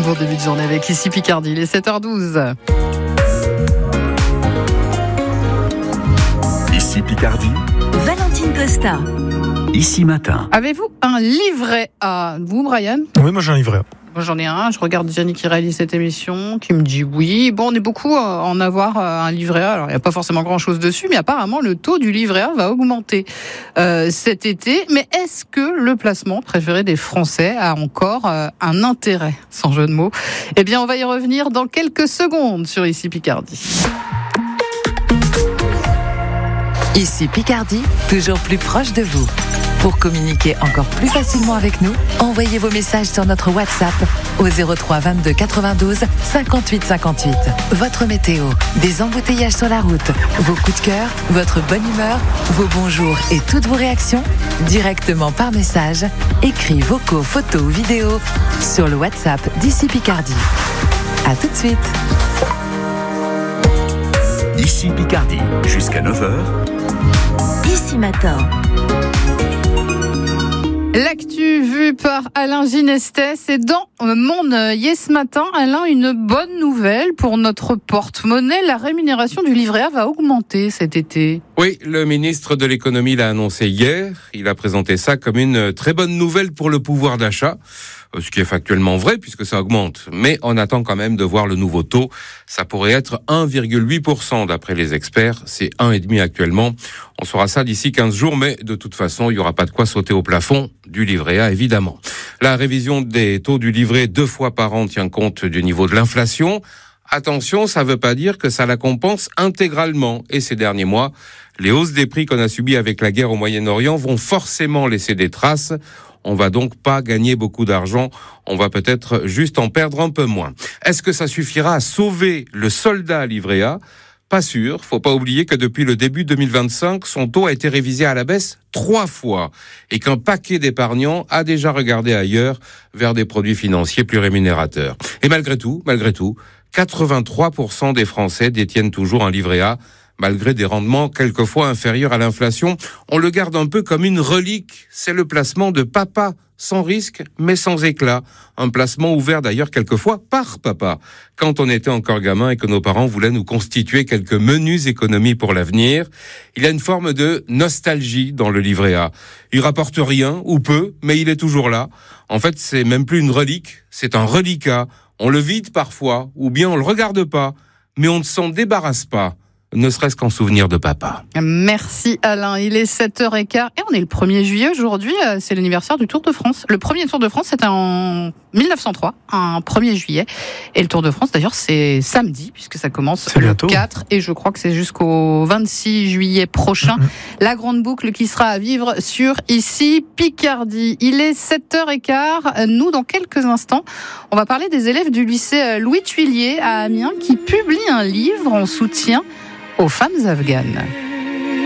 bon début de journée avec Ici Picardie, il est 7h12. Ici Picardie, Valentine Costa. Ici Matin. Avez-vous un livret A? Vous, Brian? Oui, moi j'ai un livret A. Moi, j'en ai un. Je regarde Gianni qui réalise cette émission, qui me dit oui. Bon, on est beaucoup à en avoir un livret A. Alors, il n'y a pas forcément grand-chose dessus, mais apparemment, le taux du livret A va augmenter cet été. Mais est-ce que le placement préféré des Français a encore un intérêt, sans jeu de mots? Eh bien, on va y revenir dans quelques secondes sur Ici Picardie. Ici Picardie, toujours plus proche de vous. Pour communiquer encore plus facilement avec nous, envoyez vos messages sur notre WhatsApp au 03 22 92 58 58. Votre météo, des embouteillages sur la route, vos coups de cœur, votre bonne humeur, vos bonjours et toutes vos réactions, directement par message, écrits, vocaux, photos ou vidéos sur le WhatsApp d'Ici Picardie. À tout de suite. Ici Picardie, jusqu'à 9h. Ici Matin. L'actu vue par Alain Ginestet, c'est dans Mon œil. Ce matin, Alain, une bonne nouvelle pour notre porte-monnaie. La rémunération du livret A va augmenter cet été. Oui, le ministre de l'économie l'a annoncé hier. Il a présenté ça comme une très bonne nouvelle pour le pouvoir d'achat. Ce qui est factuellement vrai puisque ça augmente. Mais on attend quand même de voir le nouveau taux. Ça pourrait être 1,8% d'après les experts. C'est 1,5% actuellement. On saura ça d'ici 15 jours, mais de toute façon, il n'y aura pas de quoi sauter au plafond du livret A, évidemment. La révision des taux du livret 2 fois par an tient compte du niveau de l'inflation. Attention, ça ne veut pas dire que ça la compense intégralement. Et ces derniers mois, les hausses des prix qu'on a subies avec la guerre au Moyen-Orient vont forcément laisser des traces. On va donc pas gagner beaucoup d'argent, on va peut-être juste en perdre un peu moins. Est-ce que ça suffira à sauver le soldat livret A? Pas sûr, faut pas oublier que depuis le début 2025, son taux a été révisé à la baisse 3 fois et qu'un paquet d'épargnants a déjà regardé ailleurs vers des produits financiers plus rémunérateurs. Et malgré tout, 83% des Français détiennent toujours un livret A. Malgré des rendements quelquefois inférieurs à l'inflation, on le garde un peu comme une relique. C'est le placement de papa, sans risque, mais sans éclat. Un placement ouvert d'ailleurs quelquefois par papa. Quand on était encore gamin et que nos parents voulaient nous constituer quelques menues économies pour l'avenir, il y a une forme de nostalgie dans le livret A. Il rapporte rien, ou peu, mais il est toujours là. En fait, c'est même plus une relique, c'est un reliquat. On le vide parfois, ou bien on le regarde pas, mais on ne s'en débarrasse pas. Ne serait-ce qu'en souvenir de papa. Merci Alain, il est 7h15 et on est le 1er juillet aujourd'hui, c'est l'anniversaire du Tour de France. Le premier Tour de France c'était en 1903, un 1er juillet. Et le Tour de France d'ailleurs c'est samedi puisque ça commence le 4 et je crois que c'est jusqu'au 26 juillet prochain. La grande boucle qui sera à vivre sur Ici Picardie. Il est 7h15, nous dans quelques instants on va parler des élèves du lycée Louis Tuillier à Amiens qui publient un livre en soutien aux femmes afghanes.